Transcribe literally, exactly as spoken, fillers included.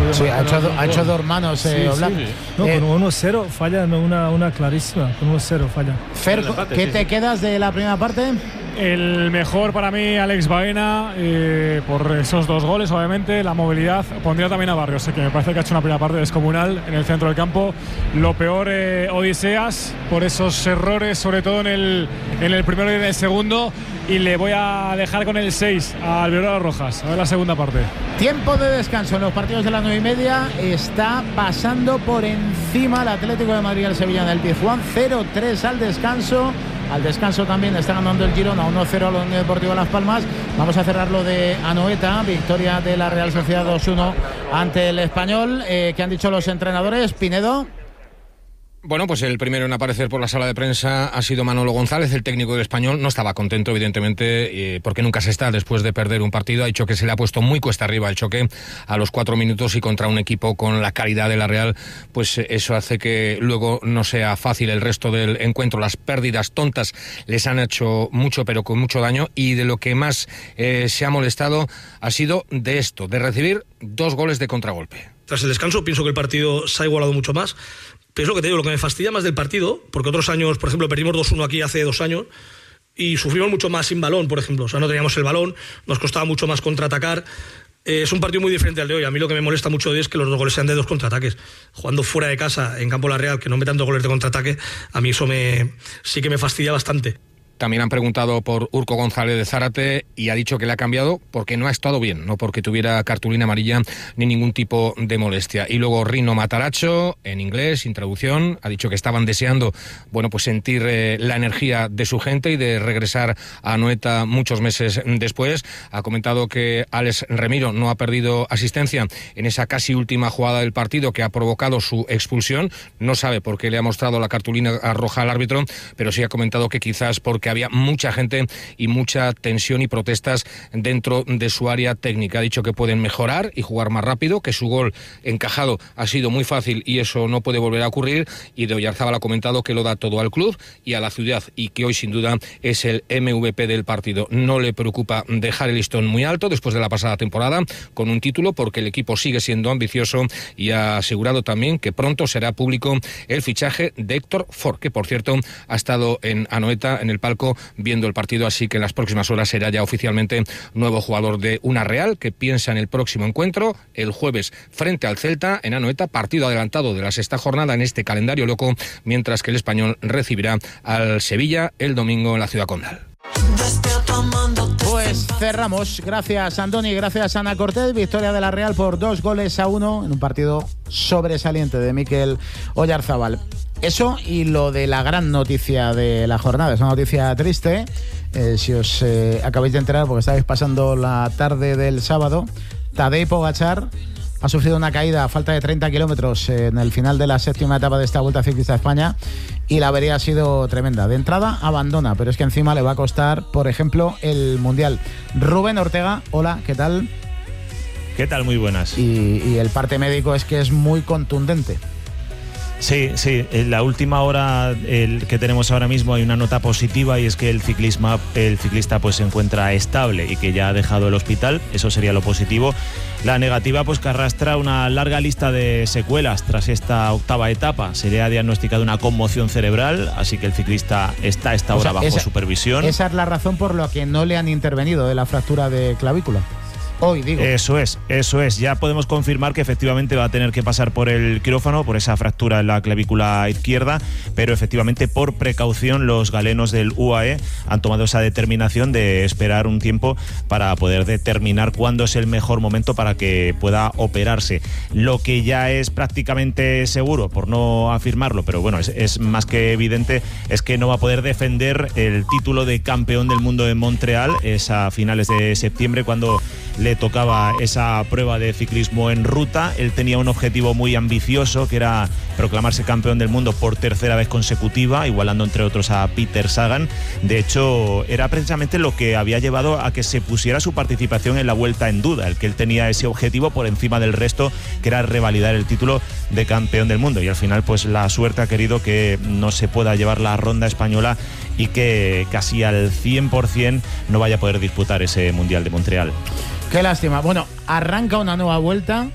Sí, ha hecho, ha hecho dos manos eh, sí, Oblak. Sí. No, eh, con uno cero falla una, una clarísima. Con uno cero falla. Fer, empate, ¿qué sí, te sí. quedas de la primera parte? El mejor para mí, Alex Baena, eh, por esos dos goles, obviamente, la movilidad. Pondría también a Barrios, que me parece que ha hecho una primera parte descomunal en el centro del campo. Lo peor, eh, Odiseas, por esos errores, sobre todo en el, en el primero y en el segundo. Y le voy a dejar con el seis a Alberto Rojas. A ver la segunda parte. Tiempo de descanso en los partidos de las nueve y media. Está pasando por encima el Atlético de Madrid al Sevilla en el Pizjuán. cero tres al descanso. Al descanso también está ganando el Girona uno cero a la Unión Deportiva Las Palmas. Vamos a cerrar lo de Anoeta. Victoria de la Real Sociedad dos uno ante el Español. Eh, ¿Qué han dicho los entrenadores? Pinedo. Bueno, pues el primero en aparecer por la sala de prensa ha sido Manolo González, el técnico del Español. No estaba contento, evidentemente, eh, porque nunca se está después de perder un partido. Ha dicho que se le ha puesto muy cuesta arriba el choque a los cuatro minutos y contra un equipo con la calidad de la Real, pues eso hace que luego no sea fácil el resto del encuentro. Las pérdidas tontas les han hecho mucho, pero con mucho daño, y de lo que más eh, se ha molestado ha sido de esto, de recibir dos goles de contragolpe. Tras el descanso pienso que el partido se ha igualado mucho más. Pero es lo que te digo, lo que me fastidia más del partido, porque otros años, por ejemplo, perdimos dos uno aquí hace dos años y sufrimos mucho más sin balón, por ejemplo. O sea, no teníamos el balón, nos costaba mucho más contraatacar. Eh, es un partido muy diferente al de hoy. A mí lo que me molesta mucho de hoy es que los dos goles sean de dos contraataques. Jugando fuera de casa, en campo La Real, que no metan dos goles de contraataque, a mí eso me sí que me fastidia bastante. También han preguntado por Urco González de Zárate y ha dicho que le ha cambiado porque no ha estado bien, no porque tuviera cartulina amarilla ni ningún tipo de molestia. Y luego Rino Mataracho, en inglés, sin traducción, ha dicho que estaban deseando, bueno, pues sentir eh, la energía de su gente y de regresar a Anoeta muchos meses después. Ha comentado que Alex Remiro no ha perdido asistencia en esa casi última jugada del partido que ha provocado su expulsión. No sabe por qué le ha mostrado la cartulina roja al árbitro, pero sí ha comentado que quizás porque que había mucha gente y mucha tensión y protestas dentro de su área técnica. Ha dicho que pueden mejorar y jugar más rápido, que su gol encajado ha sido muy fácil y eso no puede volver a ocurrir, y de Oyarzábal ha comentado que lo da todo al club y a la ciudad y que hoy sin duda es el M V P del partido. No le preocupa dejar el listón muy alto después de la pasada temporada con un título porque el equipo sigue siendo ambicioso, y ha asegurado también que pronto será público el fichaje de Héctor Ford, que por cierto ha estado en Anoeta en el palco viendo el partido, así que en las próximas horas será ya oficialmente nuevo jugador de una Real que piensa en el próximo encuentro el jueves frente al Celta en Anoeta, partido adelantado de la sexta jornada en este calendario loco, mientras que el Español recibirá al Sevilla el domingo en la Ciudad Condal. Pues cerramos. Gracias, Andoni, gracias, Ana Cortés. Victoria de la Real por dos goles a uno en un partido sobresaliente de Mikel Oyarzábal. Eso y lo de la gran noticia de la jornada. Es una noticia triste. Eh, si os eh, acabáis de enterar, porque estáis pasando la tarde del sábado, Tadej Pogačar ha sufrido una caída a falta de treinta kilómetros en el final de la séptima etapa de esta Vuelta Ciclista a España, y la avería ha sido tremenda. De entrada abandona, pero es que encima le va a costar, por ejemplo, el Mundial. Rubén Ortega, hola, ¿qué tal? ¿Qué tal? Muy buenas. Y, y el parte médico es que es muy contundente. Sí, sí, en la última hora el que tenemos ahora mismo hay una nota positiva, y es que el ciclismo, el ciclista pues se encuentra estable y que ya ha dejado el hospital. Eso sería lo positivo. La negativa, pues que arrastra una larga lista de secuelas tras esta octava etapa. Se le ha diagnosticado una conmoción cerebral, así que el ciclista está a esta hora o sea, bajo esa, supervisión. Esa es la razón por la que no le han intervenido de la fractura de clavícula. Hoy, digo. Eso es, eso es. Ya podemos confirmar que efectivamente va a tener que pasar por el quirófano por esa fractura en la clavícula izquierda, pero efectivamente por precaución los galenos del U A E han tomado esa determinación de esperar un tiempo para poder determinar cuándo es el mejor momento para que pueda operarse. Lo que ya es prácticamente seguro, por no afirmarlo, pero bueno, es, es más que evidente, es que no va a poder defender el título de campeón del mundo en Montreal. Es a finales de septiembre cuando le tocaba esa prueba de ciclismo en ruta. Él tenía un objetivo muy ambicioso, que era proclamarse campeón del mundo por tercera vez consecutiva, igualando entre otros a Peter Sagan. De hecho, era precisamente lo que había llevado a que se pusiera su participación en la Vuelta en duda, el que él tenía ese objetivo por encima del resto, que era revalidar el título de campeón del mundo. Y al final, pues la suerte ha querido que no se pueda llevar la ronda española y que casi al cien por ciento no vaya a poder disputar ese Mundial de Montreal. Qué lástima. Bueno, arranca una nueva vuelta